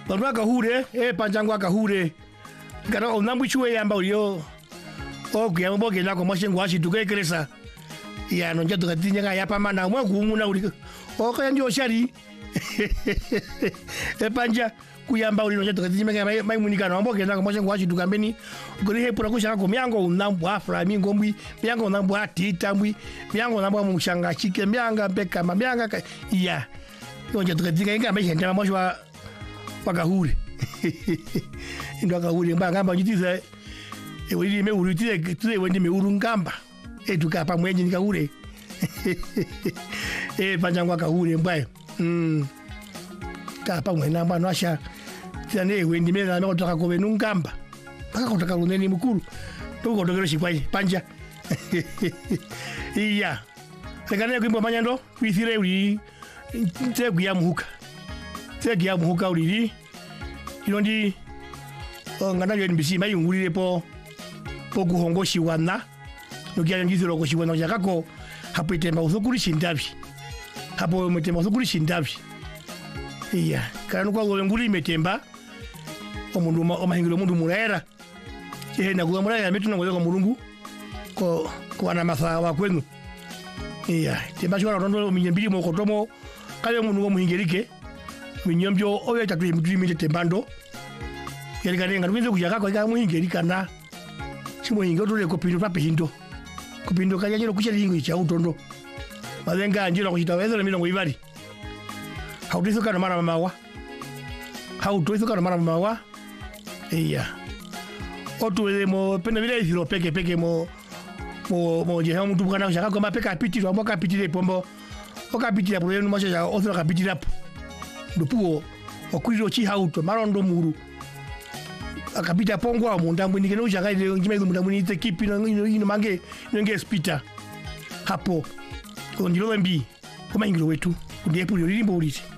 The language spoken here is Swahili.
Banwa kahure panjangwa kahure kana onambuchwe yamba ulio okya mboke nako moshengo ashituke kresa ya no njato katinya ka yapa mana mwa kumuna uli okya ndio shari panja kuyamba uli no njato katinya mai munikana mboke nako moshengo ashituka mbeni kuri hepura kushaka ko myango unambwa flamingo mbwi myango unambwa titambwi myango unambwa mushanga chike myanga mpeka mamyanga ya no njato katinya ngamba henda moshwa wakahure ndo akahure mbanga njitiza ewe me urutire tuze wendi me urungamba tukapa mwenye nikahure panjangwa kahure mbaye kapa mwena mbano asha tane wendi me na kutoka ko benungamba paka kutoka runeni mukuru tuko ndogero shikwaye panja iya lekane kwimbo manyando kwithire uri tegya muhuka uri inondi ngana yo NBC mai ngurire po kuhongoshi wana nokia ngiziro ko shiwana yakako hapite mauzukuri shindabi hapo metemba uzukuri shindabi iya kana kwa nguri metemba omundu omahingiro mundu murera na kuwa murera metu ngoyo ko mulungu ko ana mafa wa kwenu iya temba shora rondo minyembiri mo kotomo kale mundu wo muhingirike minyombyo oyo tatu mutimi tembando yali kanenga rubizo kujaka ko muhingirika na simo hingo dole ko pindo pa pindo kupindo kanya jero kuchali hingo cha utondo malenga njiro kuchita wezo milongo ibali haudizo kana mara mamawa iya otuwele mo pena vile izilo peke mo jeha mtu kana shaka ko mapeka pitiro mo kapitire pombo okapitira pro yenu masha otro kapitira ndupuo okwiro chi hauto marondo muru akapita pongwa mundambu nikene ushaka ile ngime mundambu ni equipe ino mange nge spita hapo ndilo mbi koma ingiro wetu ndiye puli limbo uliti